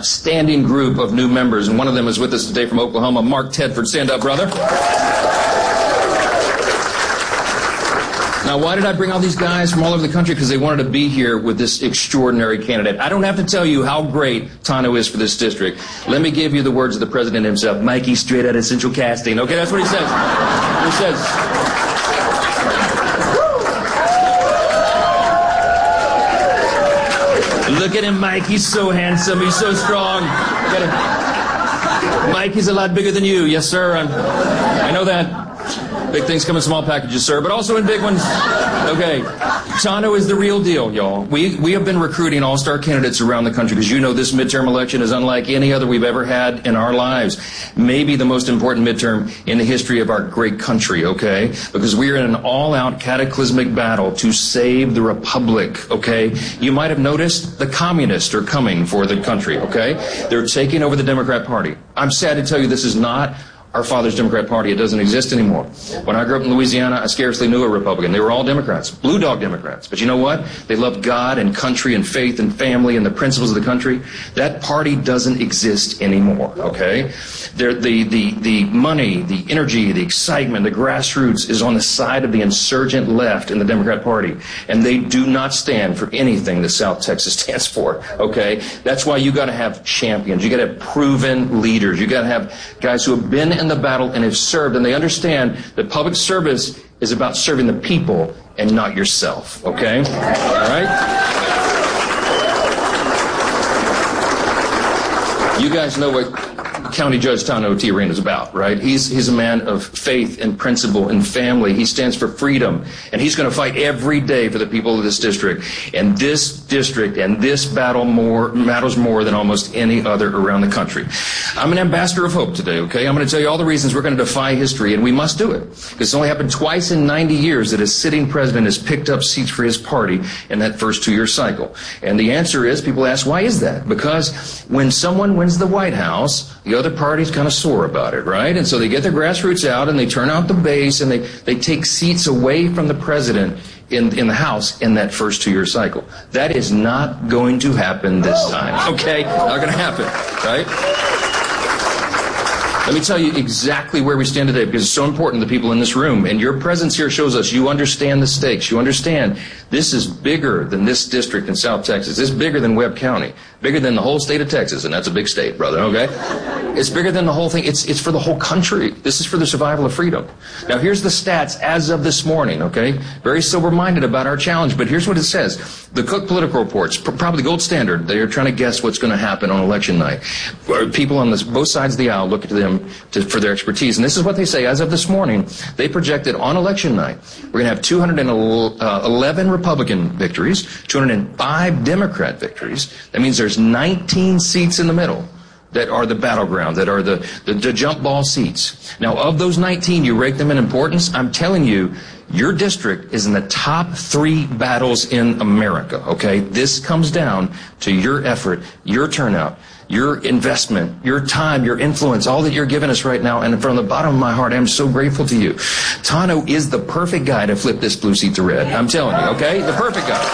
outstanding group of new members, and one of them is with us today from Oklahoma, Mark Tedford. Stand up, brother. Now, why did I bring all these guys from all over the country? Because they wanted to be here with this extraordinary candidate. I don't have to tell you how great Tano is for this district. Let me give you the words of the president himself. Mikey, straight out of Central Casting. Okay, that's what he says. He says, look at him, Mike. He's so handsome. He's so strong. Mike, he's a lot bigger than you. Yes, sir. I know that. Big things come in small packages, sir, but also in big ones. Okay. Tano is the real deal, y'all. We have been recruiting all-star candidates around the country because you know this midterm election is unlike any other we've ever had in our lives. Maybe the most important midterm in the history of our great country, okay? Because we are in an all-out cataclysmic battle to save the republic, okay? You might have noticed the communists are coming for the country, okay? They're taking over the Democrat Party. I'm sad to tell you this is not our father's Democrat Party. It doesn't exist anymore. When I grew up in Louisiana, I scarcely knew a Republican. They were all Democrats, blue dog Democrats. But you know what? They loved God and country and faith and family and the principles of the country. That party doesn't exist anymore, okay? The money, the energy, the excitement, the grassroots is on the side of the insurgent left in the Democrat Party. And they do not stand for anything that South Texas stands for, okay? That's why you got to have champions. You got to have proven leaders. You got to have guys who have been in the battle and have served, and they understand that public service is about serving the people and not yourself, okay? All right? You guys know what County Judge Tano T. Arena is about, right? He's a man of faith and principle and family. He stands for freedom, and he's going to fight every day for the people of this district. And this district and this battle matters more than almost any other around the country. I'm an ambassador of hope today, okay? I'm going to tell you all the reasons we're going to defy history, and we must do it. Because it's only happened twice in 90 years that a sitting president has picked up seats for his party in that first two-year cycle. And the answer is, people ask, why is that? Because when someone wins the White House, the other party's kind of sore about it, right? And so they get their grassroots out and they turn out the base and they take seats away from the president in the House in that first two-year cycle. That is not going to happen this time, okay? Not going to happen, right? Let me tell you exactly where we stand today because it's so important to the people in this room. And your presence here shows us you understand the stakes. You understand this is bigger than this district in South Texas. This is bigger than Webb County. Bigger than the whole state of Texas. And that's a big state, brother, okay? It's bigger than the whole thing. It's for the whole country. This is for the survival of freedom. Now, here's the stats as of this morning, okay? Very sober-minded about our challenge. But here's what it says. The Cook Political Reports, probably the gold standard. They're trying to guess what's going to happen on election night. People on both sides of the aisle look to them for their expertise. And this is what they say. As of this morning, they projected on election night, we're going to have 211 Republican victories, 205 Democrat victories. That means there's 19 seats in the middle that are the battleground, that are the jump ball seats. Now, of those 19, you rate them in importance. I'm telling you, your district is in the top 3 battles in America, okay? This comes down to your effort, your turnout, your investment, your time, your influence, all that you're giving us right now. And from the bottom of my heart, I'm so grateful to you. Tano is the perfect guy to flip this blue seat to red. I'm telling you, okay? The perfect guy.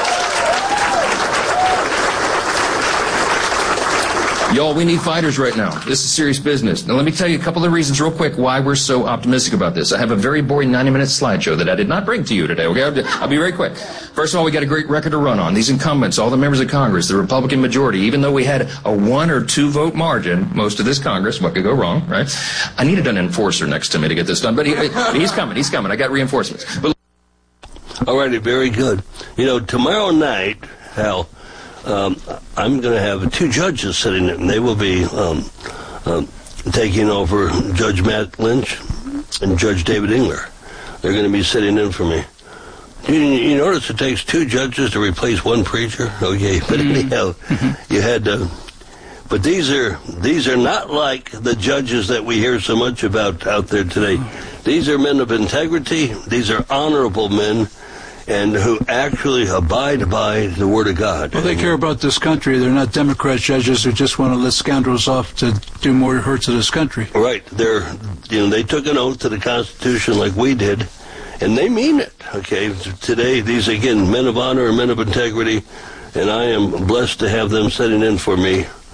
Y'all, we need fighters right now. This is serious business. Now, let me tell you a couple of reasons real quick why we're so optimistic about this. I have a very boring 90-minute slideshow that I did not bring to you today, okay? I'll be very quick. First of all, we got a great record to run on. These incumbents, all the members of Congress, the Republican majority, even though we had a 1 or 2 vote margin, most of this Congress, what could go wrong, right? I needed an enforcer next to me to get this done, but he's coming. I got reinforcements. But all righty, very good. You know, tomorrow night, Hal, I'm going to have 2 judges sitting in, and they will be taking over Judge Matt Lynch and Judge David Engler. They're going to be sitting in for me. You notice it takes 2 judges to replace 1 preacher? Okay, but anyhow, you had... but these are not like the judges that we hear so much about out there today. These are men of integrity. These are honorable men, and who actually abide by the Word of God. Well, they care about this country. They're not Democrat judges who just want to let scoundrels off to do more hurt to this country. Right. They took an oath to the Constitution like we did, and they mean it. Okay. Today, these, again, men of honor and men of integrity, and I am blessed to have them sitting in for me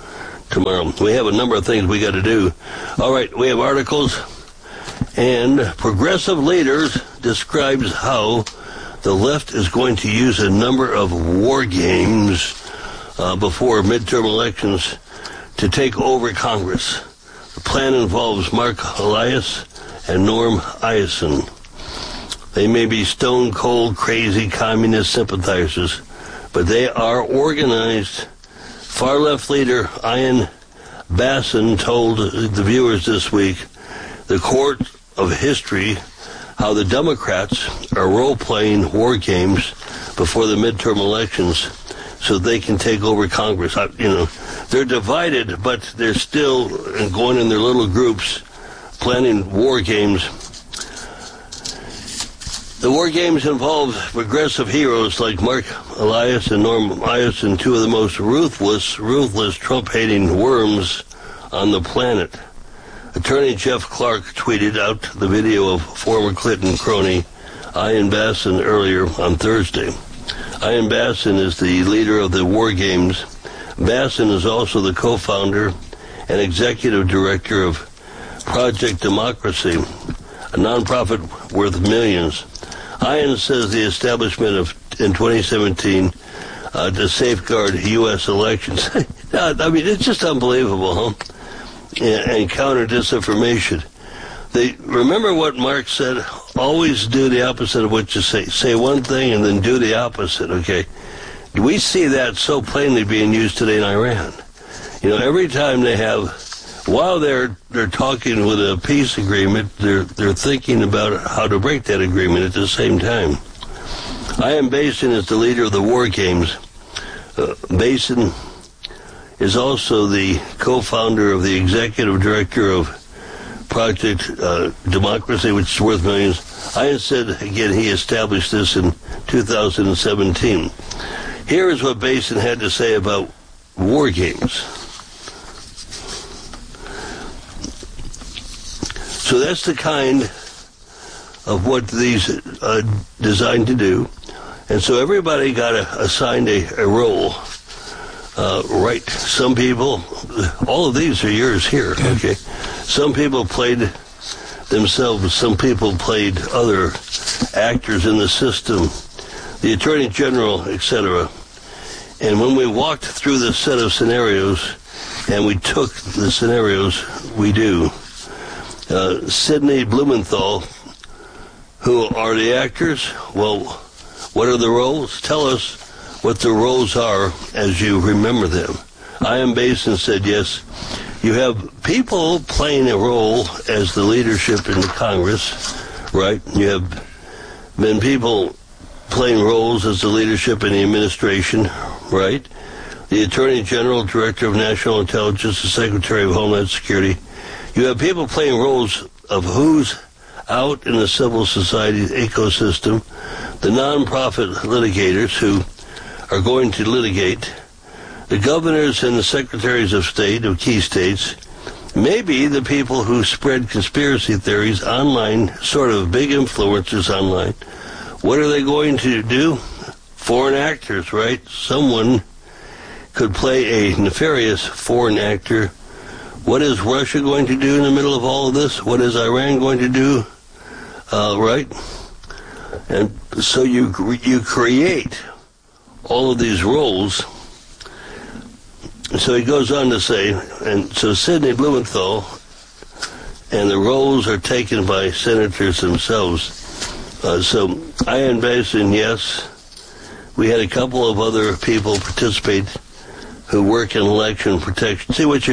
tomorrow. We have a number of things we got to do. All right, we have articles, and Progressive Leaders describes how the left is going to use a number of war games before midterm elections to take over Congress. The plan involves Mark Elias and Norm Eisen. They may be stone-cold, crazy communist sympathizers, but they are organized. Far-left leader Ian Bassin told the viewers this week, the court of history, how the Democrats are role-playing war games before the midterm elections so they can take over Congress. They're divided, but they're still going in their little groups, planning war games. The war games involve progressive heroes like Mark Elias and Norm Eisen, two of the most ruthless Trump-hating worms on the planet. Attorney Jeff Clark tweeted out the video of former Clinton crony Ian Bassin earlier on Thursday. Ian Bassin is the leader of the war games. Bassin is also the co-founder and executive director of Project Democracy, a nonprofit worth millions. Ian says the establishment in 2017 to safeguard U.S. elections. I mean, it's just unbelievable, huh? And counter disinformation. Remember what Mark said? Always do the opposite of what you say. Say one thing and then do the opposite, okay? We see that so plainly being used today in Iran. Every time they have, while they're talking with a peace agreement, they're thinking about how to break that agreement at the same time. Ian Bassin is the leader of the war games. Bassin is also the co-founder of the executive director of Project Democracy, which is worth millions. Ian said, again, he established this in 2017. Here is what Bassin had to say about war games. So that's the kind of what these are designed to do. And so everybody got assigned a role. Right. Some people, all of these are yours here, okay? Some people played themselves. Some people played other actors in the system, the Attorney General, etc. And when we walked through this set of scenarios, and we took the scenarios we do, Sidney Blumenthal, who are the actors? Well, what are the roles? Tell us what the roles are as you remember them. Ian Bassin said, yes, you have people playing a role as the leadership in the Congress, right? You have been people playing roles as the leadership in the administration, right? The Attorney General, Director of National Intelligence, the Secretary of Homeland Security. You have people playing roles of who's out in the civil society ecosystem, the nonprofit litigators who are going to litigate, the governors and the secretaries of state of key states, maybe the people who spread conspiracy theories online, sort of big influencers online. What are they going to do? Foreign actors, right? Someone could play a nefarious foreign actor. What is Russia going to do in the middle of all of this? What is Iran going to do? Right? And so you create all of these roles. So he goes on to say, and so Sidney Blumenthal, and the roles are taken by senators themselves. So Ian Bassin, yes. We had a couple of other people participate who work in election protection. See what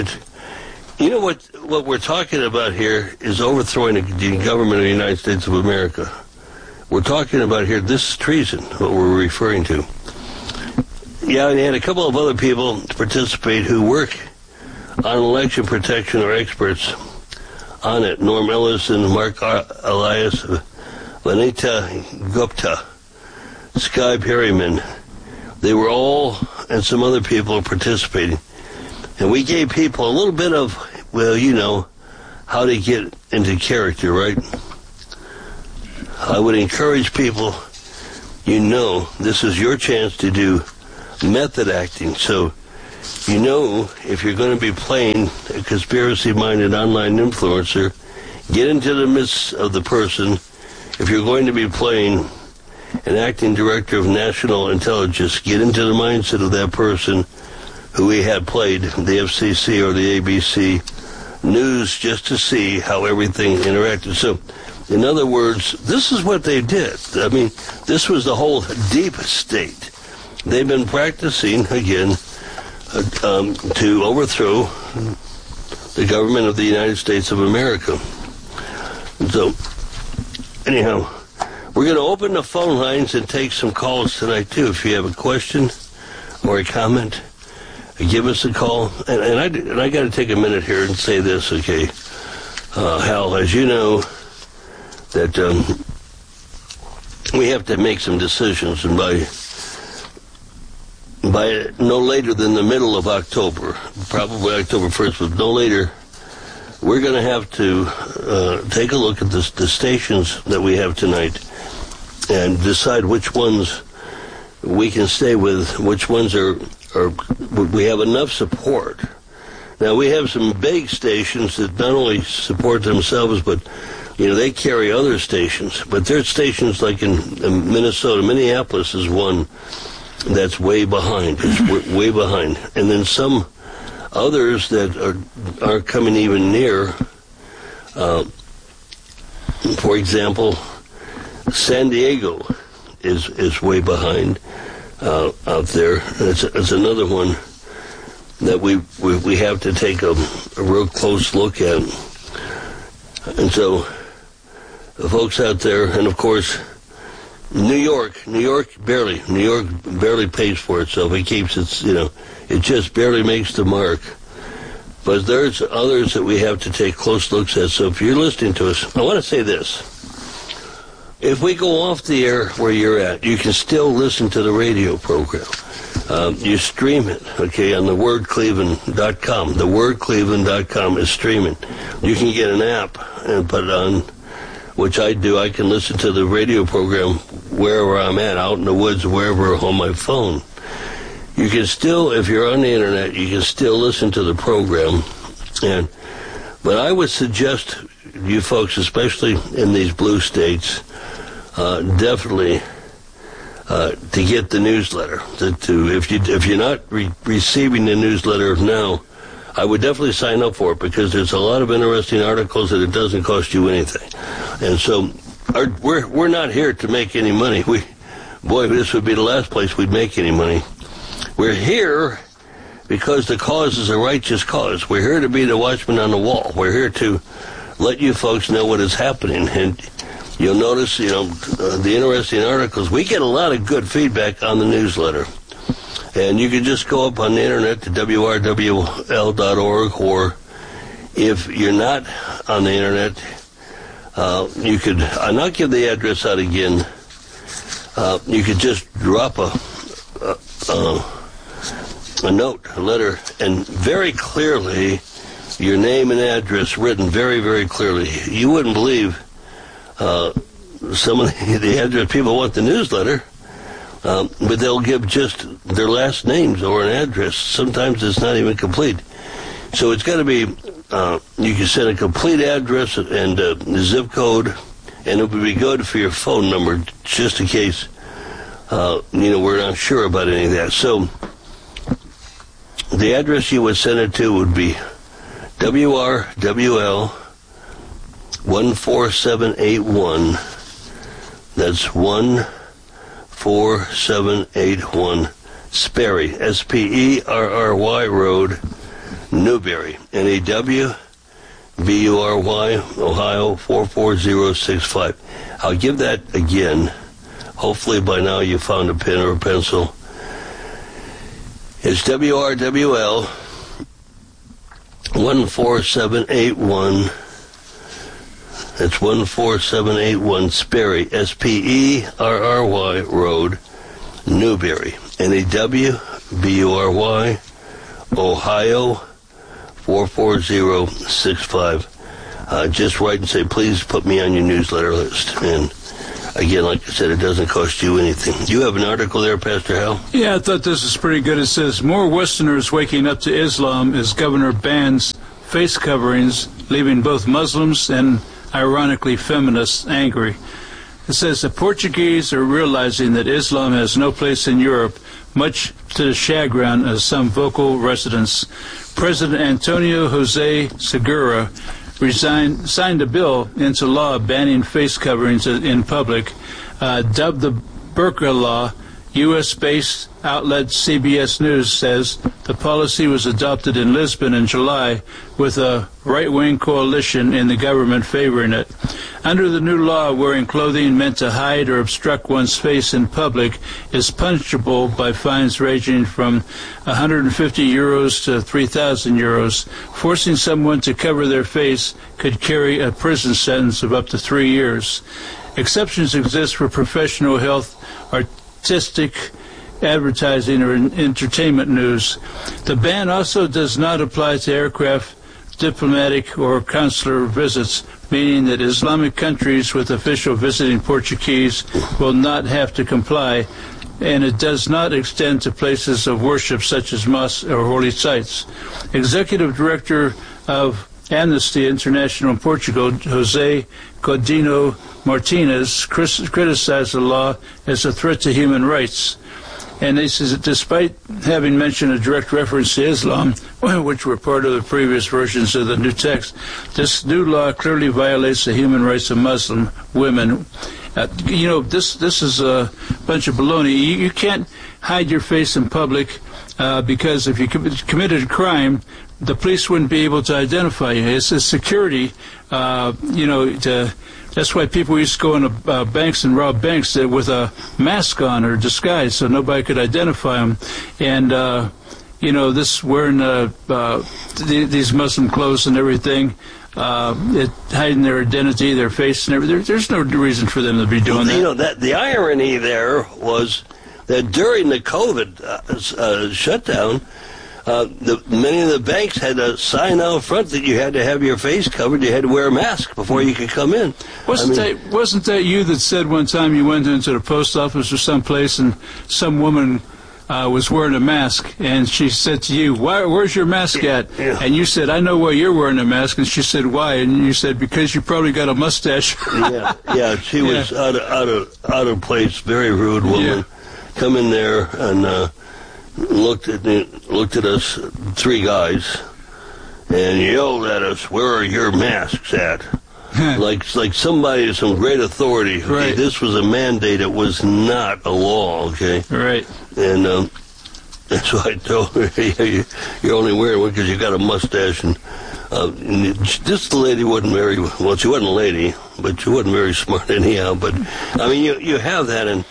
what we're talking about here is overthrowing the government of the United States of America. We're talking about here, this is treason, what we're referring to. Yeah, and he had a couple of other people participate who work on election protection or experts on it. Norm Ellison, Mark Elias, Vanita Gupta, Sky Perryman. They were all, and some other people participating. And we gave people a little bit of, how to get into character, right? I would encourage people, this is your chance to do method acting. So you know, if you're going to be playing a conspiracy-minded online influencer, get into the midst of the person. If you're going to be playing an acting director of national intelligence, get into the mindset of that person who we had played the FCC or the ABC News just to see how everything interacted. So, in other words, this is what they did. I mean, this was the whole deep state. They've been practicing, again, to overthrow the government of the United States of America. So, anyhow, we're going to open the phone lines and take some calls tonight, too. If you have a question or a comment, give us a call. And I got to take a minute here and say this, okay? Hal, as you know, that we have to make some decisions, and by no later than the middle of October, probably October 1st, but no later, we're going to have to take a look at the stations that we have tonight and decide which ones we can stay with, which ones are we have enough support. Now, we have some big stations that not only support themselves, but you know, they carry other stations, but there's stations like in Minnesota. Minneapolis is one that's way behind. It's way behind. And then some others that are coming even near. For example, San Diego is way behind out there. It's another one that we have to take a real close look at. And so, the folks out there, and of course, New York barely pays for itself. It keeps its, it just barely makes the mark. But there's others that we have to take close looks at. So if you're listening to us, I want to say this. If we go off the air where you're at, you can still listen to the radio program. You stream it, okay, on thewordcleveland.com. Thewordcleveland.com is streaming. You can get an app and put it on, which I do. I can listen to the radio program wherever I'm at, out in the woods, wherever, on my phone. You can still, if you're on the internet, you can still listen to the program. But I would suggest you folks, especially in these blue states, definitely to get the newsletter. If you're not receiving the newsletter now, I would definitely sign up for it, because there's a lot of interesting articles that it doesn't cost you anything. And so we're not here to make any money. This would be the last place we'd make any money. We're here because the cause is a righteous cause. We're here to be the watchman on the wall. We're here to let you folks know what is happening. And you'll notice, the interesting articles. We get a lot of good feedback on the newsletter. And you can just go up on the internet to WRWL.org, or if you're not on the internet, you could, and I'll give the address out again. You could just drop a note, a letter, and very clearly, your name and address written very, very clearly. You wouldn't believe some of the address. People want the newsletter, but they'll give just their last names or an address. Sometimes it's not even complete. So it's got to be, you can send a complete address and the zip code, and it would be good for your phone number, just in case, we're not sure about any of that. So the address you would send it to would be WRWL 14781. That's 14781 Sperry, Sperry Road, Newberry, NEWBURY, Ohio 44065. I'll give that again. Hopefully by now you found a pen or a pencil. It's WRWL 14781. That's 14781 Sperry, Sperry Road, Newberry, NEWBURY, Ohio 44065. Just write and say, please put me on your newsletter list. And again, like I said, it doesn't cost you anything. You have an article there, Pastor Hal? Yeah, I thought this was pretty good. It says, more Westerners waking up to Islam as governor bans face coverings, leaving both Muslims and, ironically, feminists angry. It says the Portuguese are realizing that Islam has no place in Europe, much to the chagrin of some vocal residents. President Antonio José Segura signed a bill into law banning face coverings in public, dubbed the Burqa Law. U.S.-based outlet CBS News says the policy was adopted in Lisbon in July with a right-wing coalition in the government favoring it. Under the new law, wearing clothing meant to hide or obstruct one's face in public is punishable by fines ranging from 150 euros to 3,000 euros. Forcing someone to cover their face could carry a prison sentence of up to 3 years. Exceptions exist for professional health, artistic, advertising, or entertainment news. The ban also does not apply to aircraft, diplomatic, or consular visits, meaning that Islamic countries with official visiting Portuguese will not have to comply, and it does not extend to places of worship such as mosques or holy sites. Executive Director of Amnesty International in Portugal, José Godinho Martinez, criticized the law as a threat to human rights. And they says that despite having mentioned a direct reference to Islam, which were part of the previous versions of the new text, this new law clearly violates the human rights of Muslim women. This is a bunch of baloney. You can't hide your face in public because if you committed a crime, the police wouldn't be able to identify you. It's a security, that's why people used to go into banks and rob banks with a mask on or disguise so nobody could identify them. And, this wearing these Muslim clothes and everything, hiding their identity, their face and everything, there's no reason for them to be doing that. The irony there was that during the COVID shutdown, many of the banks had a sign out front that you had to have your face covered. You had to wear a mask before you could come in. Wasn't that you that said one time you went into the post office or someplace and some woman was wearing a mask and she said to you, "Where's your mask at?" Yeah. And you said, "I know why you're wearing a mask." And she said, "Why?" And you said, "Because you probably got a mustache." Yeah. She was out of place, very rude woman. Yeah. Come in there and looked at us, three guys, and yelled at us, "Where are your masks at?" like somebody of some great authority. Okay? Right. This was a mandate. It was not a law. Okay. Right. And that's why I told her, "You're only wearing one because you got a mustache." And this lady wasn't very well. She wasn't a lady, but she wasn't very smart anyhow. But I mean, you have that, and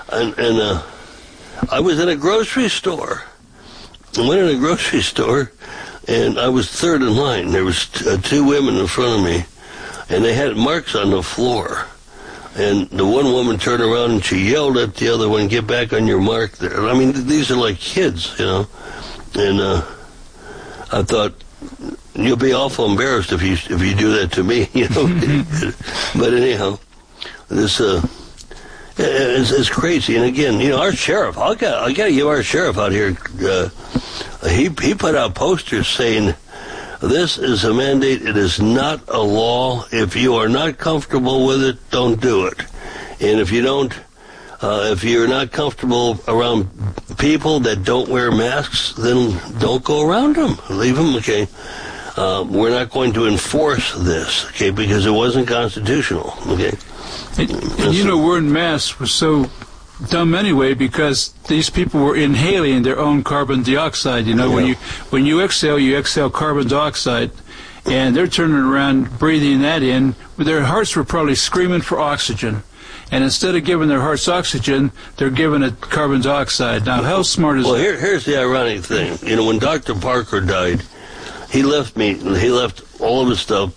I was in a grocery store. I went in a grocery store, and I was third in line. There was two women in front of me, and they had marks on the floor. And the one woman turned around and she yelled at the other one, "Get back on your mark there." I mean, these are like kids, And I thought, you'll be awful embarrassed if you do that to me, But anyhow, this it's crazy. And again, our sheriff, I got to give our sheriff out here, he put out posters saying, "This is a mandate. It is not a law. If you are not comfortable with it, don't do it. And if you're not comfortable around people that don't wear masks, then don't go around them. Leave them, okay? We're not going to enforce this, okay, because it wasn't constitutional, okay?" And wearing masks was so dumb anyway because these people were inhaling their own carbon dioxide. When you exhale carbon dioxide, and they're turning around breathing that in. Their hearts were probably screaming for oxygen, and instead of giving their hearts oxygen, they're giving it carbon dioxide. Now, how smart is that? Well, here's the ironic thing. When Dr. Parker died, he left all of his stuff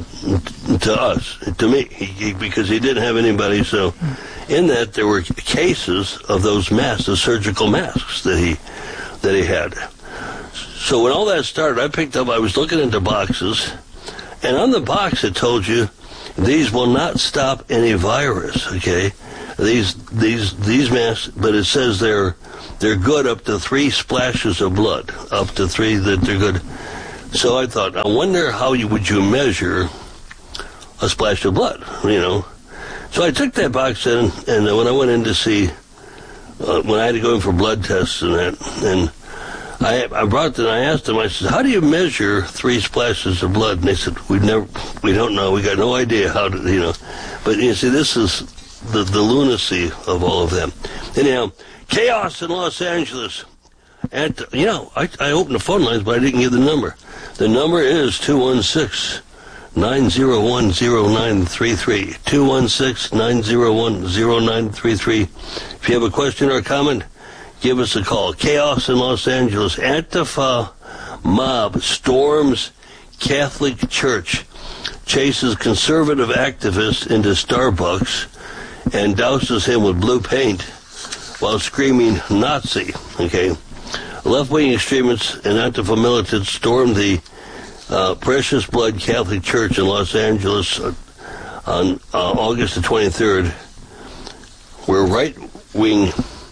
to me, because he didn't have anybody. So in that, there were cases of those masks, the surgical masks that he had. So when all that started, I was looking into boxes, and on the box it told you, These will not stop any virus, okay? These masks, but it says they're good up to 3 splashes of blood, up to 3 that they're good. So I thought, I wonder how would you measure a splash of blood, you know? So I took that box in, and when I went in to see, when I had to go in for blood tests and that, and I brought them, I asked them, I said, how do you measure 3 splashes of blood? And they said, we don't know, we got no idea how to, you know. But you see, this is the lunacy of all of them. Anyhow, chaos in Los Angeles. And, you know, I opened the phone lines, but I didn't give the number. The number is 216-901-0933. 216-901-0933. If you have a question or a comment, give us a call. Chaos in Los Angeles. Antifa mob storms Catholic Church, chases conservative activists into Starbucks, and douses him with blue paint while screaming Nazi. Okay. Left-wing extremists and Antifa militants stormed the Precious Blood Catholic Church in Los Angeles on August the 23rd, where right-wing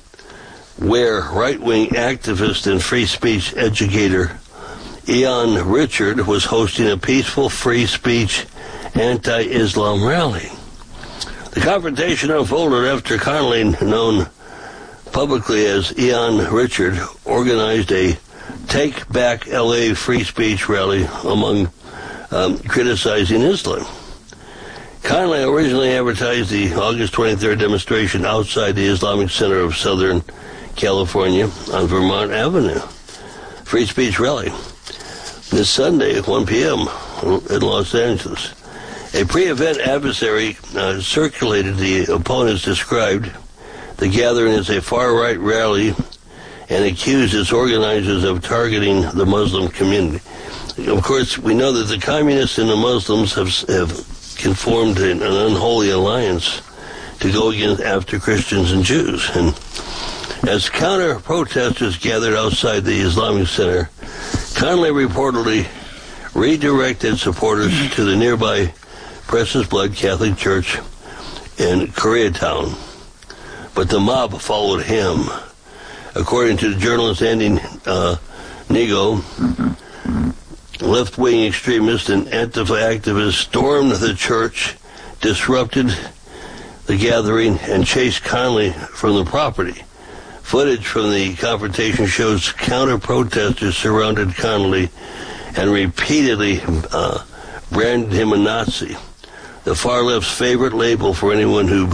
activist and free speech educator Ian Richard was hosting a peaceful free speech anti-Islam rally. The confrontation unfolded after Connolly, known publicly as Ian Richard, organized a Take Back LA free speech rally among criticizing Islam. Connolly originally advertised the August 23rd demonstration outside the Islamic Center of Southern California on Vermont Avenue. Free speech rally this Sunday at 1 p.m. in Los Angeles. A pre-event adversary circulated the opponents described the gathering as a far-right rally and accused its organizers of targeting the Muslim community. Of course, we know that the communists and the Muslims have conformed an unholy alliance to go after Christians and Jews. And as counter-protesters gathered outside the Islamic Center, Connolly reportedly redirected supporters to the nearby Precious Blood Catholic Church in Koreatown. But the mob followed him. According to the journalist Andy Nigo, left-wing extremists and Antifa activists stormed the church, disrupted the gathering, and chased Connolly from the property. Footage from the confrontation shows counter-protesters surrounded Connolly and repeatedly branded him a Nazi, the far left's favorite label for anyone who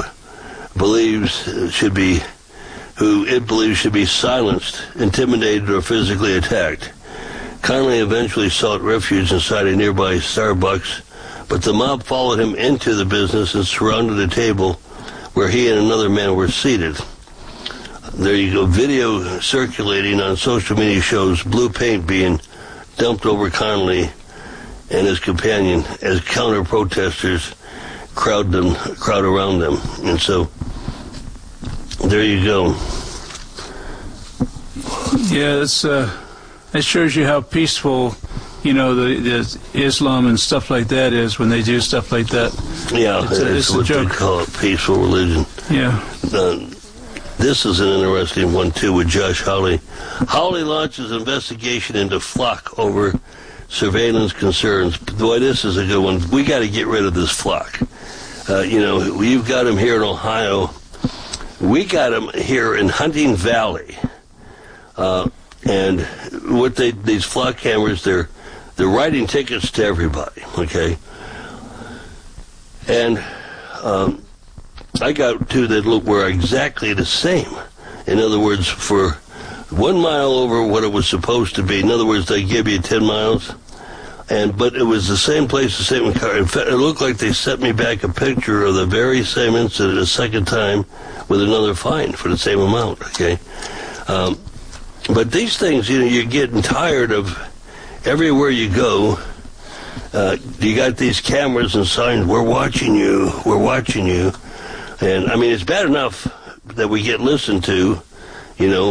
it believes should be silenced, intimidated, or physically attacked. Connolly eventually sought refuge inside a nearby Starbucks, but the mob followed him into the business and surrounded a table where he and another man were seated. There you go. Video circulating on social media shows blue paint being dumped over Connolly and his companion as counter-protesters crowd around them. And so, there you go. Yeah, that shows you how peaceful, you know, the Islam and stuff like that is when they do stuff like that. Yeah, it's what they call it, peaceful religion. Yeah. This is an interesting one, too, with Josh Hawley. Hawley launches investigation into flock over surveillance concerns. Boy, this is a good one. We got to get rid of this flock. You know, you've got them here in Ohio. We got them here in Hunting Valley. And what these flock cameras, they're writing tickets to everybody, okay? And I got two that were exactly the same. In other words, for 1 mile over what it was supposed to be. In other words, they give you 10 miles. But it was the same place, the same car. In fact, it looked like they sent me back a picture of the very same incident a second time with another fine for the same amount, okay? But these things, you know, you're getting tired of everywhere you go. You got these cameras and signs, we're watching you. And, I mean, it's bad enough that we get listened to, you know,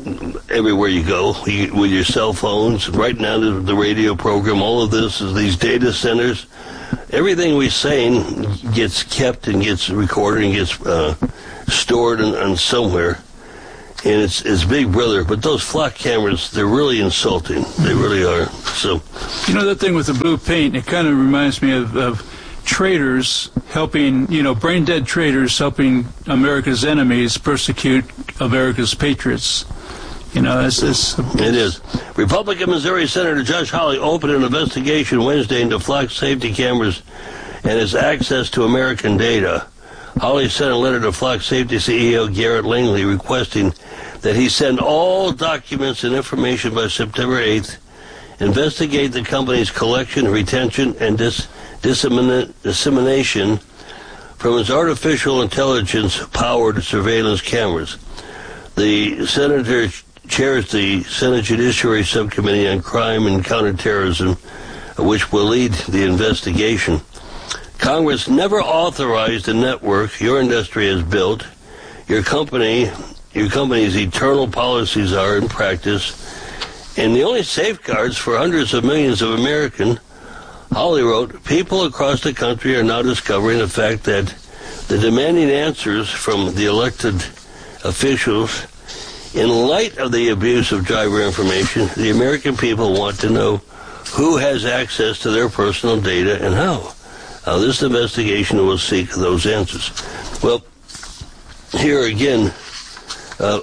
everywhere you go with your cell phones. Right now, the radio program, all of this is these data centers. Everything we're saying gets kept and gets recorded and gets stored on somewhere. And it's Big Brother. But those flock cameras, they're really insulting. They really are. So, you know, that thing with the blue paint, it kind of reminds me of traitors helping, brain-dead traitors helping America's enemies persecute America's patriots. It is. Republican Missouri Senator Josh Hawley opened an investigation Wednesday into flock safety cameras and its access to American data. Hawley sent a letter to Flock Safety CEO Garrett Langley requesting that he send all documents and information by September 8th, investigate the company's collection, retention, and dissemination from its artificial intelligence-powered surveillance cameras. The senator chairs the Senate Judiciary Subcommittee on Crime and Counterterrorism, which will lead the investigation. Congress never authorized the network your industry has built. Your company's eternal policies are in practice, and the only safeguards for hundreds of millions of Americans. Hawley wrote, people across the country are now discovering the fact that the demanding answers from the elected officials, in light of the abuse of driver information, the American people want to know who has access to their personal data and how. This investigation will seek those answers. Well, here again, a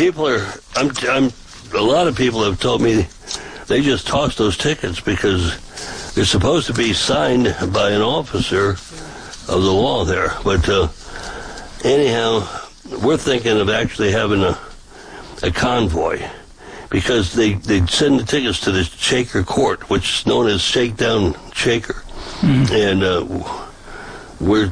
lot of people have told me they just toss those tickets because they're supposed to be signed by an officer of the law there. But anyhow, we're thinking of actually having a convoy, because they send the tickets to the Shaker Court, which is known as Shakedown Shaker. And we're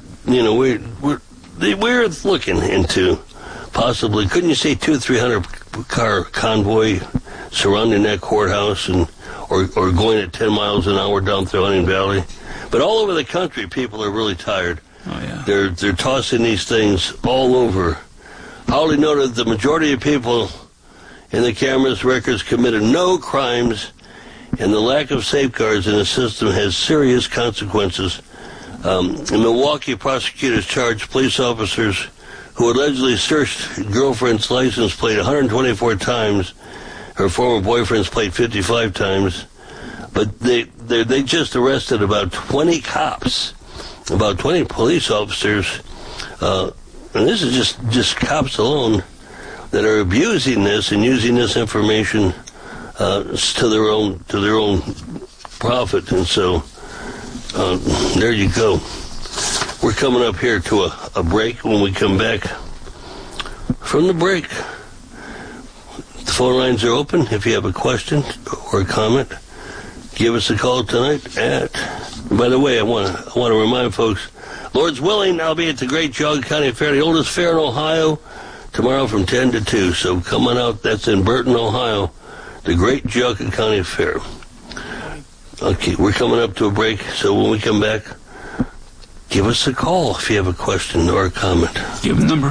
looking into possibly, couldn't you say 200-300 car convoy surrounding that courthouse or going at 10 miles an hour down through Hunting Valley? But all over the country, people are really tired. Oh, yeah. They're tossing these things all over. Hawley noted the majority of people in the camera's records committed no crimes, and the lack of safeguards in the system has serious consequences. In Milwaukee, prosecutors charged police officers who allegedly searched girlfriend's license plate 124 times. Her former boyfriend's plate 55 times. But they just arrested about 20 cops, about 20 police officers, and this is just cops alone that are abusing this and using this information to their own profit. And so there you go. We're coming up here to a break. When we come back from the break, the phone lines are open. If you have a question or a comment, give us a call tonight by the way, I want to remind folks, Lord's willing, I'll be at the Great Jog County Fair, the oldest fair in Ohio, tomorrow from 10 to 2. So come on out. That's in Burton, Ohio, the Great Jog County Fair. Okay, we're coming up to a break, so when we come back, give us a call if you have a question or a comment. Give the number.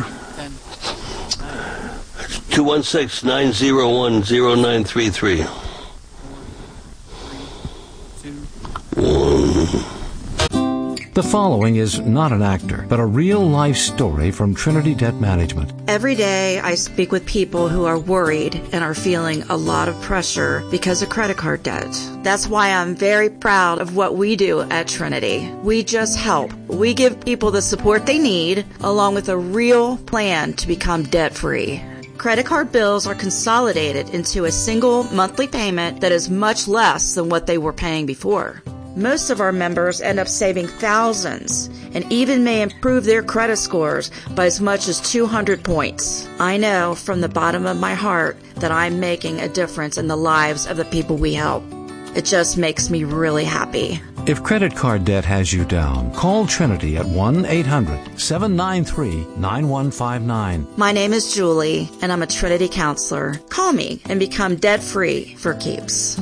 216-901-0933. The following is not an actor, but a real-life story from Trinity Debt Management. Every day I speak with people who are worried and are feeling a lot of pressure because of credit card debt. That's why I'm very proud of what we do at Trinity. We just help. We give people the support they need, along with a real plan to become debt-free. Credit card bills are consolidated into a single monthly payment that is much less than what they were paying before. Most of our members end up saving thousands and even may improve their credit scores by as much as 200 points. I know from the bottom of my heart that I'm making a difference in the lives of the people we help. It just makes me really happy. If credit card debt has you down, call Trinity at 1-800-793-9159. My name is Julie, and I'm a Trinity counselor. Call me and become debt-free for keeps.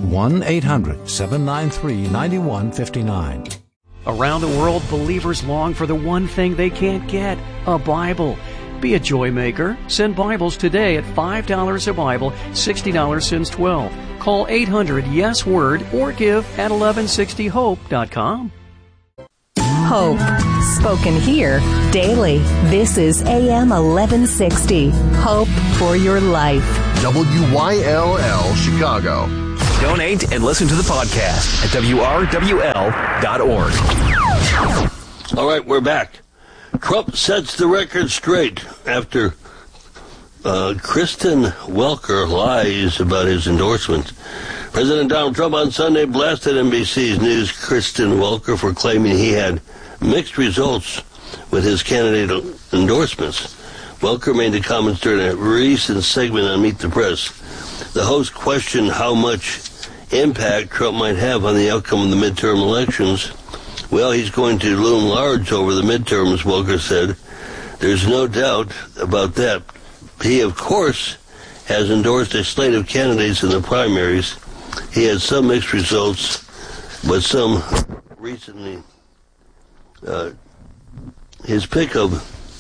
1-800-793-9159. Around the world, believers long for the one thing they can't get, a Bible. be a joy maker. Send Bibles today at $5 a Bible, $60 since 12. Call 800-YES-WORD or give at 1160hope.com. Hope, spoken here daily. This is AM 1160. Hope for your life. WYLL Chicago. Donate and listen to the podcast at WRWL.org. All right, we're back. Trump sets the record straight after Kristen Welker lies about his endorsement. President Donald Trump on Sunday blasted NBC's News' Kristen Welker for claiming he had mixed results with his candidate endorsements. Welker made the comments during a recent segment on Meet the Press. The host questioned how much impact Trump might have on the outcome of the midterm elections. Well, he's going to loom large over the midterms, Welker said. There's no doubt about that. He, of course, has endorsed a slate of candidates in the primaries. He had some mixed results, but some recently. His pick of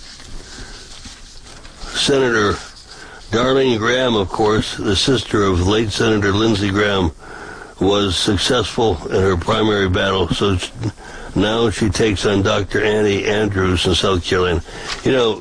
Senator Darlene Graham, of course, the sister of late Senator Lindsey Graham, was successful in her primary battle, so now she takes on Dr. Annie Andrews in South Carolina. You know,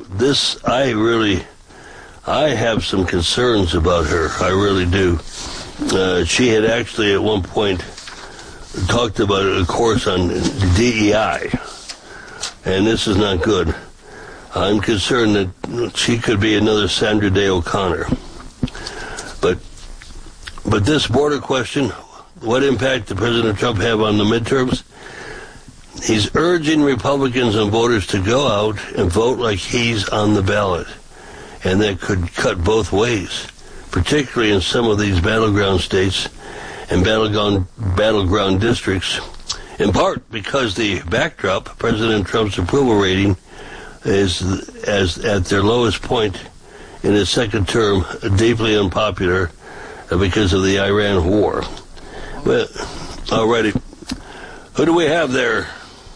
I have some concerns about her. I really do. She had actually at one point talked about a course on DEI, and this is not good. I'm concerned that she could be another Sandra Day O'Connor. But this border question, what impact did President Trump have on the midterms? He's urging Republicans and voters to go out and vote like he's on the ballot. And that could cut both ways, particularly in some of these battleground states and battleground districts, in part because the backdrop, President Trump's approval rating, is at their lowest point in his second term, deeply unpopular because of the Iran war. Well, alrighty. Who do we have there?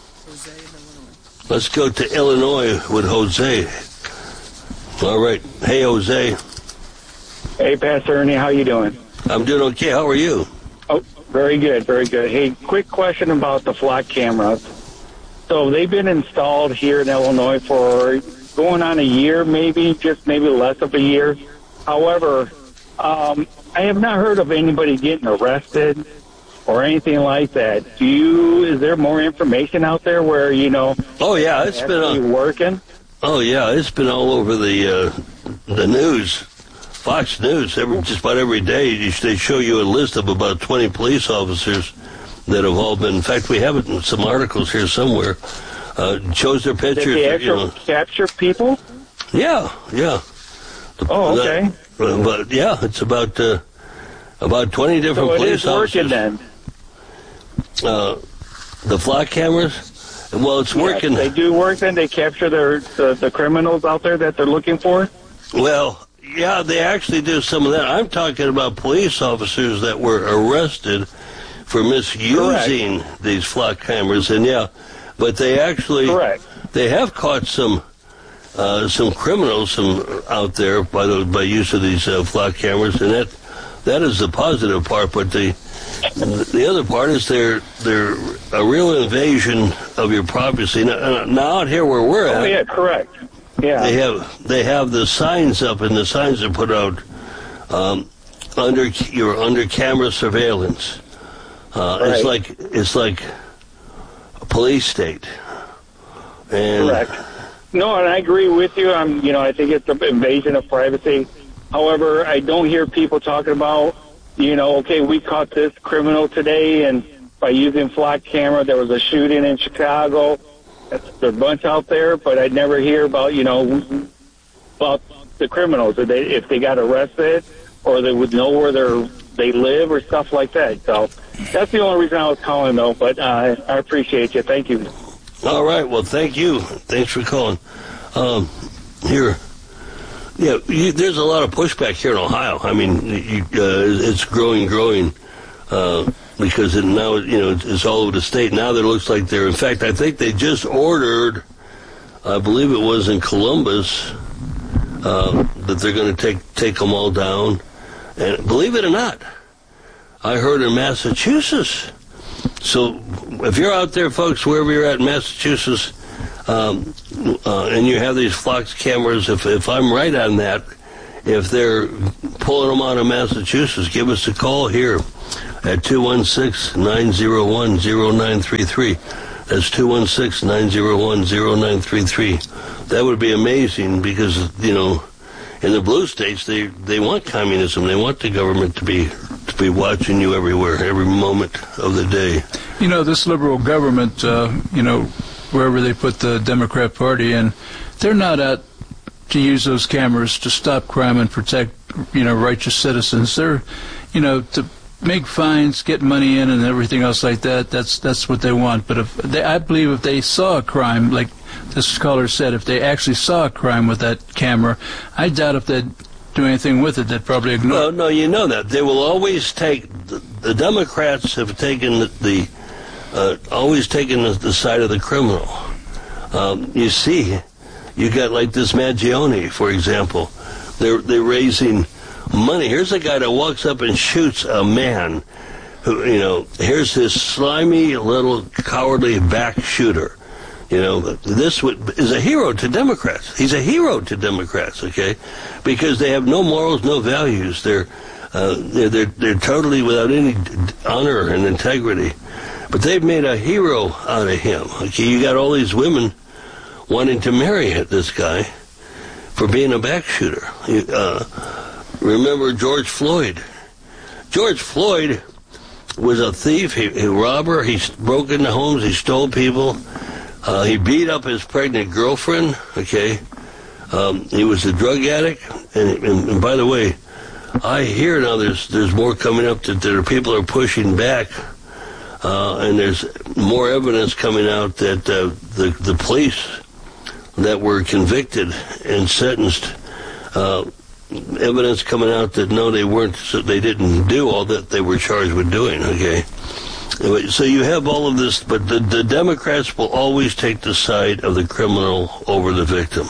Let's go to Illinois with Jose. All right. Hey, Jose. Hey, Pastor Ernie. How you doing? I'm doing okay. How are you? Oh, very good, very good. Hey, quick question about the flock cameras. So they've been installed here in Illinois for going on a year, maybe less of a year. However, I have not heard of anybody getting arrested or anything like that. Is there more information out there where, Oh, yeah, it's been working? Oh, yeah, it's been all over the news. Fox News, just about every day, they show you a list of about 20 police officers that have all been, in fact, we have it in some articles here somewhere, shows their pictures. Did they actually capture people? Yeah. Oh, okay. But, yeah, it's about 20 different police officers. So it is working then? The flock cameras? Well, it's working. They do work then? They capture the criminals out there that they're looking for? Well, yeah, they actually do some of that. I'm talking about police officers that were arrested for misusing these flock cameras, and but they actually they have caught some criminals out there by use of these flock cameras, and that is the positive part. But the other part is they're a real invasion of your privacy. Now out here where we're at. Oh yeah, correct. Yeah. They have the signs up, and the signs are put out you're under camera surveillance. It's like a police state. And correct. No, and I agree with you. I think it's an invasion of privacy. However, I don't hear people talking about, okay, we caught this criminal today, and by using flock camera, there was a shooting in Chicago. There's a bunch out there, but I'd never hear about, about the criminals, if they got arrested, or they would know where they live or stuff like that. So that's the only reason I was calling, though, but I appreciate you. Thank you. All right. Well, thank you. Thanks for calling. There's a lot of pushback here in Ohio. I mean, it's growing, because now, it's all over the state. Now that it looks like in fact, I think they just ordered, I believe it was in Columbus, that they're going to take them all down. And believe it or not, I heard in Massachusetts. So if you're out there, folks, wherever you're at in Massachusetts, and you have these Fox cameras, if I'm right on that, if they're pulling them out of Massachusetts, give us a call here at 216-901-0933. That's 216-901-0933. That would be amazing because, you know, in the blue states, they want communism. They want the government to be watching you everywhere, every moment of the day. You know, this liberal government, you know, wherever they put the Democrat Party in, they're not out to use those cameras to stop crime and protect, you know, righteous citizens. They're, you know, to make fines, get money in, and everything else like that. That's what they want. But I believe if they saw a crime, like this caller said, if they actually saw a crime with that camera, I doubt if they'd do anything with it. They'd probably ignore it. Well, no, you know that. They will always take, the Democrats have taken always taken the side of the criminal. You see, you got like this Maggione, for example. They're raising money. Here's a guy that walks up and shoots a man who, you know, here's his slimy little cowardly back shooter. You know, this is a hero to Democrats. He's a hero to Democrats, okay? Because they have no morals, no values. They're totally without any honor and integrity. But they've made a hero out of him. Okay, you got all these women wanting to marry this guy for being a back shooter. Remember George Floyd? George Floyd was a thief, a robber. He broke into homes. He stole people. He beat up his pregnant girlfriend. Okay, he was a drug addict. And by the way, I hear now there's more coming up that people are pushing back. And there's more evidence coming out that the police that were convicted and sentenced, evidence coming out that no, they didn't do all that they were charged with doing, okay? So you have all of this, but the Democrats will always take the side of the criminal over the victim.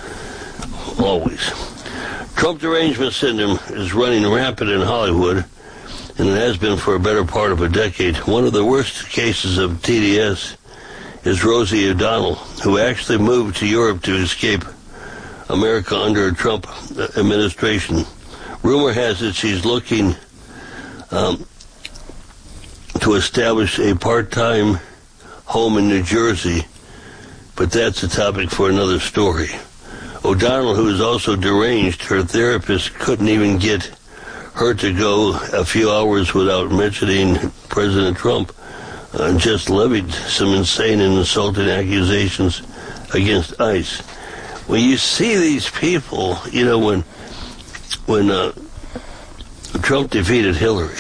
Always. Trump derangement syndrome is running rampant in Hollywood, and it has been for a better part of a decade. One of the worst cases of TDS is Rosie O'Donnell, who actually moved to Europe to escape America under a Trump administration. Rumor has it she's looking to establish a part-time home in New Jersey, but that's a topic for another story. O'Donnell, who is also deranged, her therapist couldn't even get her to go a few hours without mentioning President Trump, just levied some insane and insulting accusations against ICE. When you see these people, you know, when Trump defeated Hillary,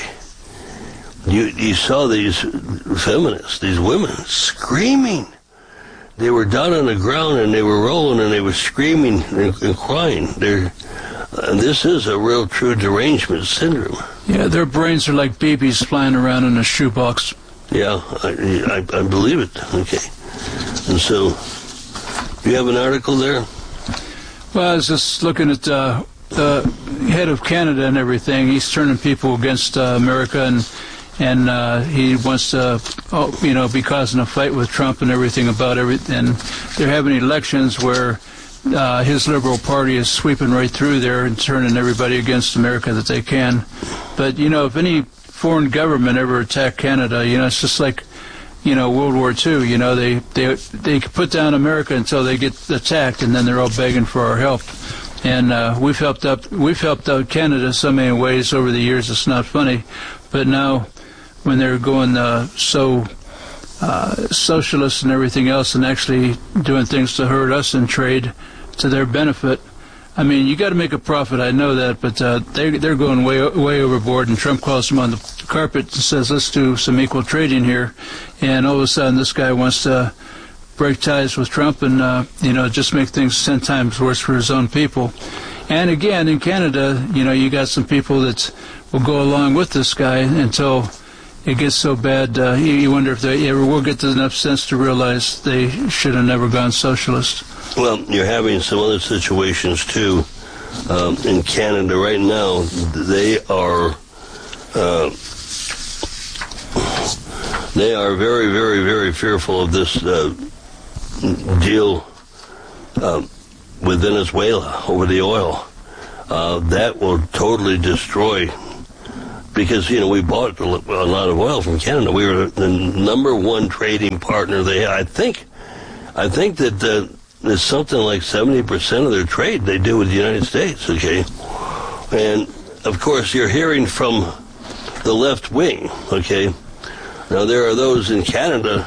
you saw these feminists, these women, screaming. They were down on the ground and they were rolling and they were screaming and crying. This is a real true derangement syndrome. Yeah, their brains are like babies flying around in a shoebox. Yeah, I believe it. Okay. And so, you have an article there? Well, I was just looking at the head of Canada and everything. He's turning people against America, and he wants to, be causing a fight with Trump and everything about everything. And they're having elections where his Liberal Party is sweeping right through there and turning everybody against America that they can. But, if any foreign government ever attacked Canada, it's just like, World War II. They put down America until they get attacked, and then they're all begging for our help. And we've helped out Canada so many ways over the years. It's not funny, but now when they're going so socialist and everything else, and actually doing things to hurt us in trade to their benefit. I mean, you got to make a profit. I know that, but they're going way overboard. And Trump calls them on the carpet and says, "Let's do some equal trading here." And all of a sudden, this guy wants to break ties with Trump and just make things 10 times worse for his own people. And again, in Canada, you got some people that will go along with this guy until it gets so bad. You wonder if they ever will get enough sense to realize they should have never gone socialist. Well, you're having some other situations, too. in Canada right now, they are very, very, very fearful of this deal with Venezuela over the oil. That will totally destroy, because, we bought a lot of oil from Canada. We were the number one trading partner they had. I think that there's something like 70% of their trade they do with the United States, okay? And, of course, you're hearing from the left wing, okay? Now, there are those in Canada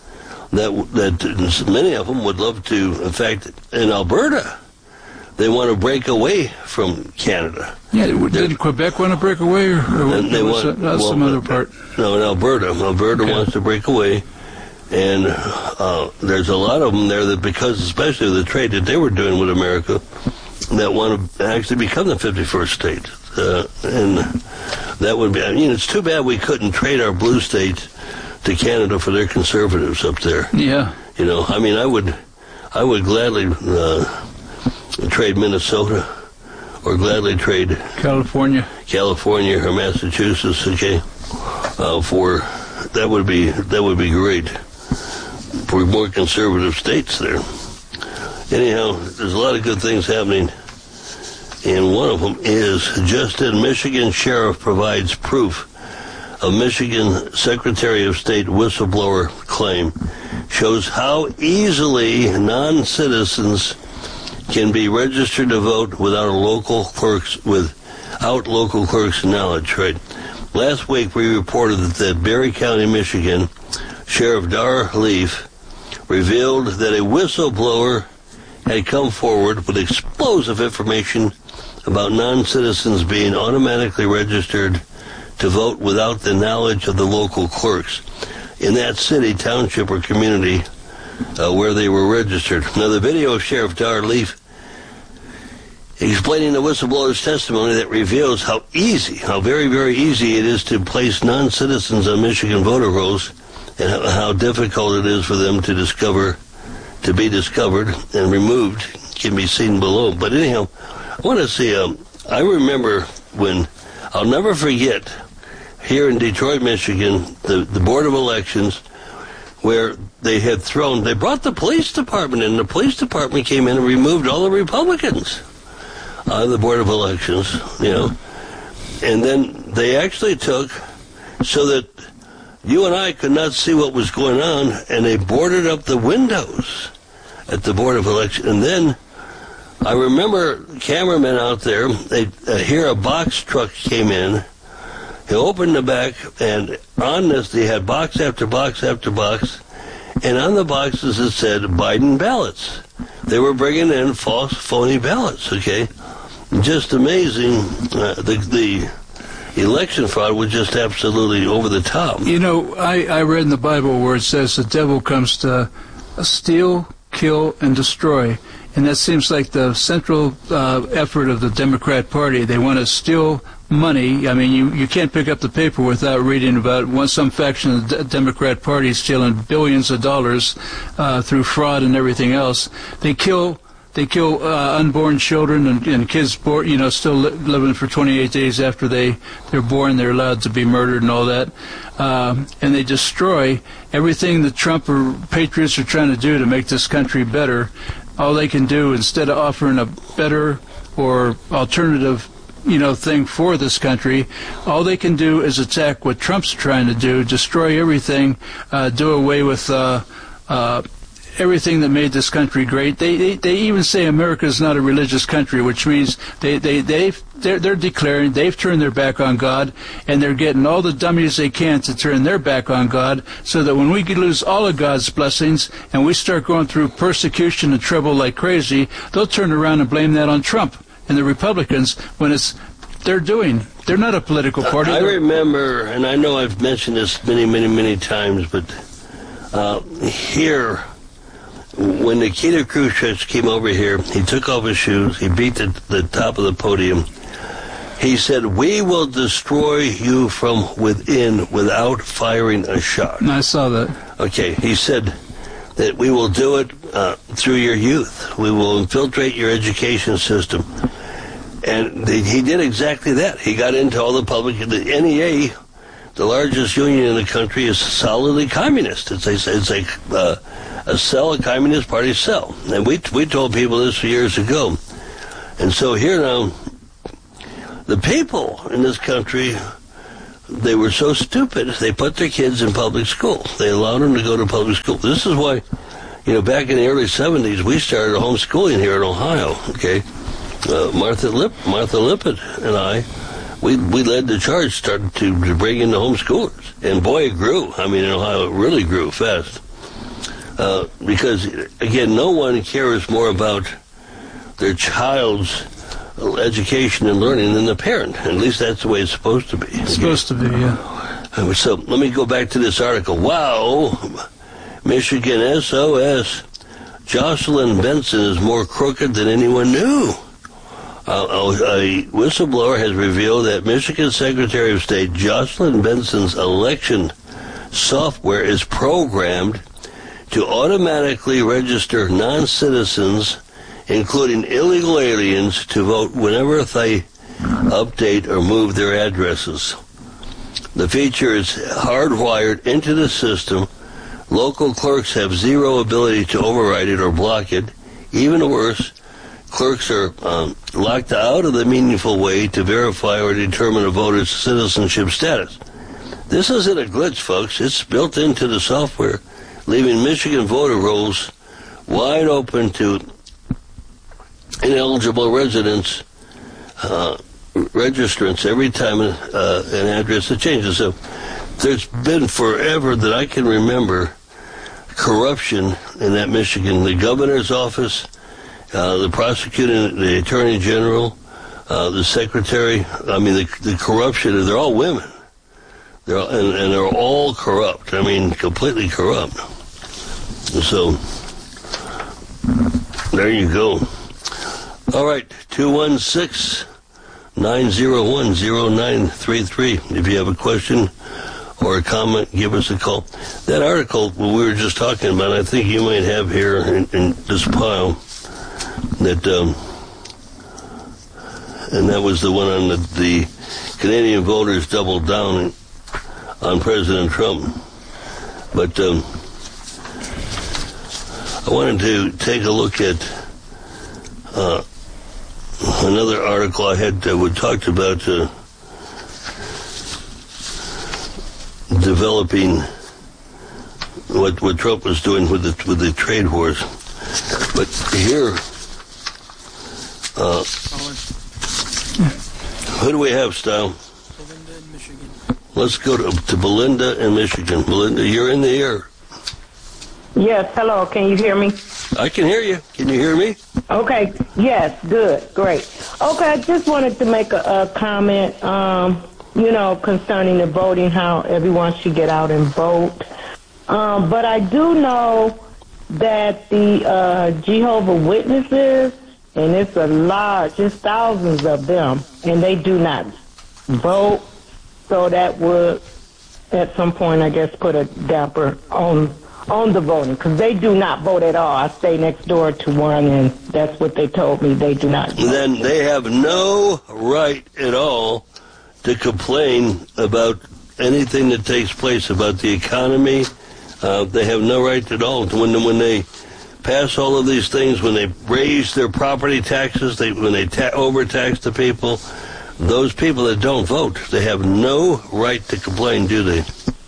that many of them would love to, in fact, in Alberta, they want to break away from Canada. Yeah, didn't Quebec want to break away, or some other part? No, in Alberta. Alberta wants to break away, and there's a lot of them there that, because especially of the trade that they were doing with America, that want to actually become the 51st state. And that would be, it's too bad we couldn't trade our blue states to Canada for their conservatives up there. Yeah. I would gladly trade Minnesota, or gladly trade California or Massachusetts, okay, for that would be great for more conservative states there. Anyhow, there's a lot of good things happening, and one of them is just in Michigan sheriff provides proof of Michigan Secretary of State whistleblower claim, shows how easily non-citizens can be registered to vote without local clerks' knowledge. Right. Last week we reported that Berry County, Michigan, Sheriff Dar Leaf revealed that a whistleblower had come forward with explosive information about non-citizens being automatically registered to vote without the knowledge of the local clerks in that city, township, or community where they were registered. Now, the video of Sheriff Dar Leaf explaining the whistleblower's testimony that reveals how very, very easy it is to place non-citizens on Michigan voter rolls, and how difficult it is for them to be discovered and removed, can be seen below. But anyhow, I want to see, I remember when, I'll never forget, here in Detroit, Michigan, the Board of Elections, where they brought the police department in. The police department came in and removed all the Republicans out of the Board of Elections, And then they actually took, so that you and I could not see what was going on, and they boarded up the windows at the Board of Elections. And then I remember cameramen out there, they hear a box truck came in. He opened the back, and on this they had box after box after box, and on the boxes it said Biden ballots. They were bringing in false, phony ballots, okay? Just amazing. The election fraud was just absolutely over the top. I read in the Bible where it says the devil comes to steal, kill, and destroy. And that seems like the central effort of the Democrat Party. They want to steal money. I mean, you can't pick up the paper without reading about some faction of the Democrat Party stealing billions of dollars through fraud and everything else. They kill unborn children and kids born, still living for 28 days after they're born. They're allowed to be murdered and all that. And they destroy everything the Trump or patriots are trying to do to make this country better. All they can do, instead of offering a better or alternative thing for this country, all they can do is attack what Trump's trying to do, destroy everything, do away with everything that made this country great. They even say America is not a religious country, which means they're declaring they've turned their back on God, and they're getting all the dummies they can to turn their back on God, so that when we lose all of God's blessings and we start going through persecution and trouble like crazy, they'll turn around and blame that on Trump and the Republicans when they're not a political party. I remember, and I know I've mentioned this many, many, many times, but here, when Nikita Khrushchev came over here, he took off his shoes, he beat the top of the podium. He said, "We will destroy you from within without firing a shot." And I saw that. Okay, he said that we will do it through your youth. We will infiltrate your education system. And he did exactly that. He got into all the public. The NEA, the largest union in the country, is solidly communist. It's a cell, a Communist Party cell. And we told people this years ago. And so here now, the people in this country, they were so stupid, they put their kids in public school. They allowed them to go to public school. This is why, back in the early 70s, we started homeschooling here in Ohio, okay? Martha Lippitt and I, we led the charge, started to bring in the homeschoolers. And boy, it grew. I mean, in Ohio, it really grew fast. Because, again, no one cares more about their child's education and learning than the parent. At least that's the way it's supposed to be. It's supposed to be, yeah. So let me go back to this article. Wow, Michigan SOS. Jocelyn Benson is more crooked than anyone knew. A whistleblower has revealed that Michigan Secretary of State Jocelyn Benson's election software is programmed to automatically register non-citizens, including illegal aliens, to vote whenever they update or move their addresses. The feature is hardwired into the system. Local clerks have zero ability to override it or block it. Even worse, clerks are locked out of the meaningful way to verify or determine a voter's citizenship status. This isn't a glitch, folks. It's built into the software, leaving Michigan voter rolls wide open to ineligible residents, registrants every time an address changes. So there's been forever that I can remember corruption in that Michigan. The governor's office, the prosecutor, the attorney general, the secretary. I mean, the corruption. They're all women. And they're all corrupt. I mean, completely corrupt. So there you go. All right, 216-901-0933. If you have a question or a comment, give us a call. That article we were just talking about, I think you might have here in this pile, that, and that was the one on the Canadian voters doubled down on President Trump. But I wanted to take a look at another article I had that talked about developing what Trump was doing with the trade wars. But here, who do we have, Style? Belinda in Michigan. Let's go to Belinda in Michigan. Belinda, you're in the air. Yes, hello. Can you hear me? I can hear you. Can you hear me? Okay. Yes, good. Great. Okay, I just wanted to make a comment, concerning the voting, how everyone should get out and vote. But I do know that the Jehovah's Witnesses, and it's a large, it's thousands of them, and they do not vote. So that would, at some point, I guess, put a damper on the voting, because they do not vote at all. I stay next door to one, and that's what they told me. They do not vote. Then they have no right at all to complain about anything that takes place, about the economy. They have no right at all. When they pass all of these things, when they raise their property taxes, when they overtax the people, those people that don't vote, they have no right to complain, do they?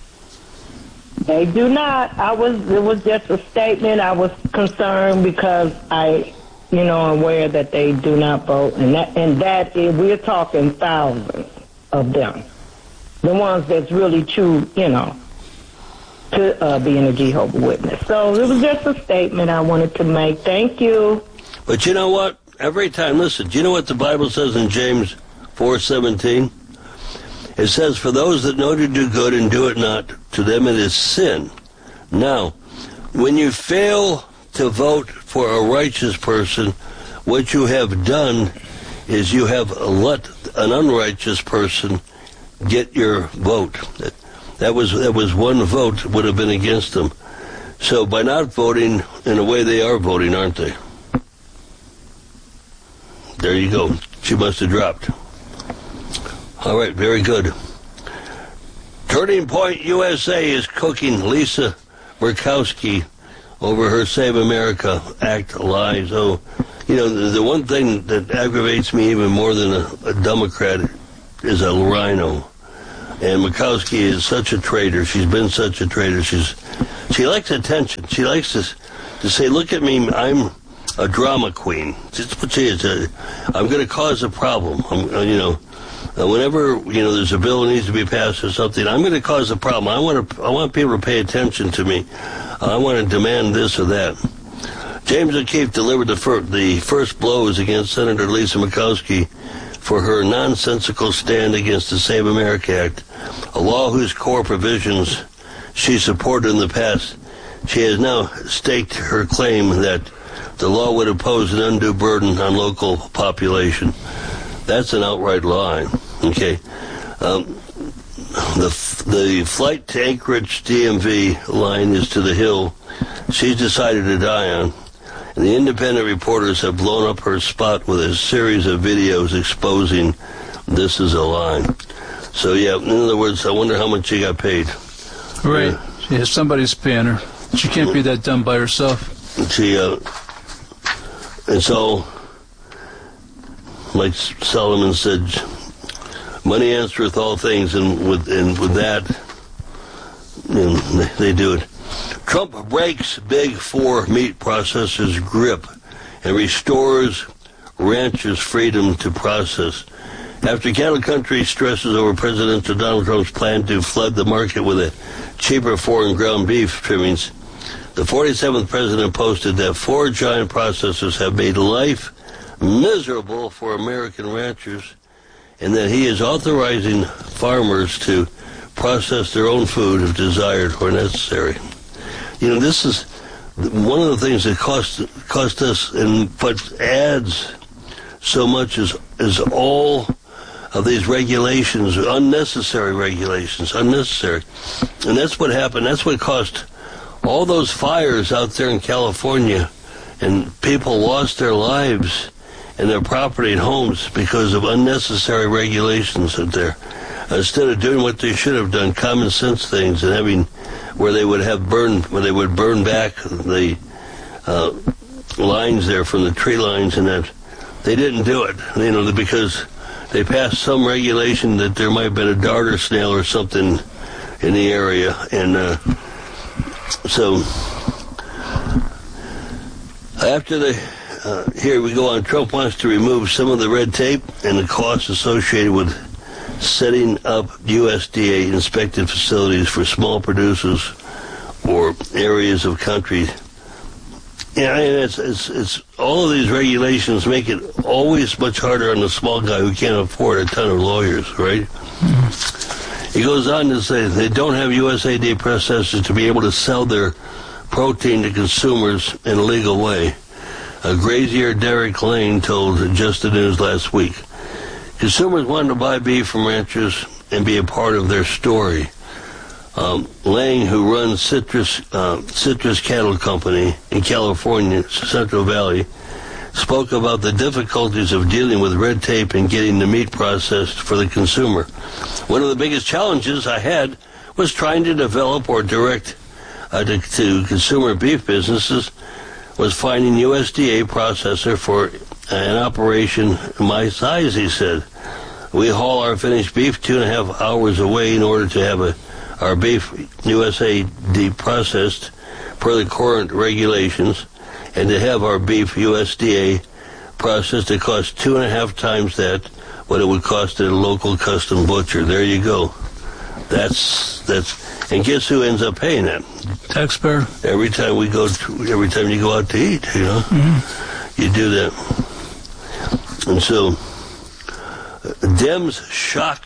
They do not. It was just a statement. I was concerned because I, aware that they do not vote, and that is, we're talking thousands of them, the ones that's really true, to being a Jehovah's Witness. So it was just a statement I wanted to make. Thank you. But you know what? Every time, listen. Do you know what the Bible says in James 4:17? It says, "For those that know to do good and do it not, to them it is sin." Now, when you fail to vote for a righteous person, what you have done is you have let an unrighteous person get your vote. That was one vote would have been against them. So by not voting, in a way they are voting, aren't they? There you go. she must have dropped. All right, very good. Turning Point USA is cooking Lisa Murkowski over her Save America Act lies. Oh, you know, the one thing that aggravates me even more than a Democrat is a rhino. And Murkowski is such a traitor. She's been such a traitor. She likes attention. She likes to say, look at me, I'm a drama queen. That's what she is. I'm going to cause a problem. Whenever there's a bill that needs to be passed or something, I'm going to cause a problem. I want people to pay attention to me. I want to demand this or that. James O'Keefe delivered the first blows against Senator Lisa Murkowski for her nonsensical stand against the Save America Act, a law whose core provisions she supported in the past. She has now staked her claim that the law would impose an undue burden on local population. That's an outright lie. Okay. The flight to Anchorage DMV line is to the hill she's decided to die on. And the independent reporters have blown up her spot with a series of videos exposing this is a lie. So, yeah, in other words, I wonder how much she got paid. Right. Yeah, somebody's paying her. She can't be that dumb by herself. And so, like Solomon said, money answereth all things, and with that, they do it. Trump breaks Big Four meat processors' grip and restores ranchers' freedom to process. After cattle country stresses over President Donald Trump's plan to flood the market with a cheaper foreign ground beef trimmings, the 47th president posted that 4 giant processors have made life miserable for American ranchers, and that he is authorizing farmers to process their own food if desired or necessary. You know, this is one of the things that cost us, and what adds so much is all of these regulations, unnecessary regulations, unnecessary. And that's what happened. That's what caused all those fires out there in California, and people lost their lives and their property and homes because of unnecessary regulations out there. Instead of doing what they should have done, common sense things, and having where they would burn back the lines there from the tree lines, and that they didn't do it, because they passed some regulation that there might have been a darter snail or something in the area, and so after here we go on. Trump wants to remove some of the red tape and the costs associated with setting up USDA inspected facilities for small producers or areas of country. Yeah, and it's all of these regulations make it always much harder on the small guy who can't afford a ton of lawyers, right? Mm-hmm. He goes on to say they don't have USDA processors to be able to sell their protein to consumers in a legal way. Grazier Derek Lane told Just the News last week. Consumers wanted to buy beef from ranchers and be a part of their story. Lang, who runs Citrus Cattle Company in California, Central Valley, spoke about the difficulties of dealing with red tape and getting the meat processed for the consumer. One of the biggest challenges I had was trying to develop or direct to consumer beef businesses was finding USDA processor for an operation my size, he said. We haul our finished beef 2.5 hours away in order to have our beef USDA processed per the current regulations, and to have our beef USDA processed, it costs 2.5 times that what it would cost at a local custom butcher. There you go. That's and guess who ends up paying that? Taxpayer. Every time you go out to eat, mm-hmm. You do that. And so Dems shock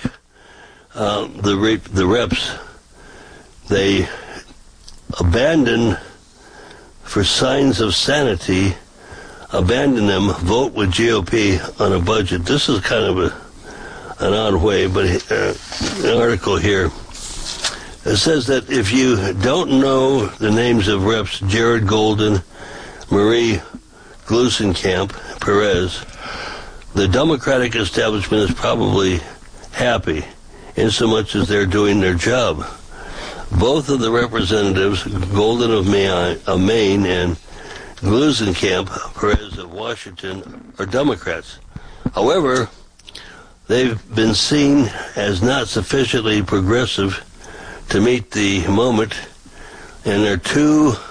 the reps. They abandon, for signs of sanity, abandon them, vote with GOP on a budget. This is kind of an odd way, but an article here. It says that if you don't know the names of Reps Jared Golden, Marie Gluesenkamp Perez, The Democratic establishment is probably happy in so much as they're doing their job. Both of the representatives, Golden of Maine and Glusenkamp, Perez of Washington, are Democrats. However, they've been seen as not sufficiently progressive to meet the moment, and their two